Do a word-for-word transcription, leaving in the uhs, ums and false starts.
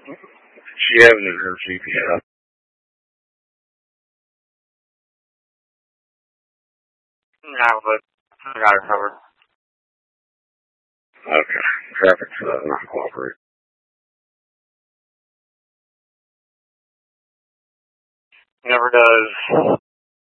She has it in her G P S. No, but I got it covered. Okay. Traffic's uh, not cooperating. Never does.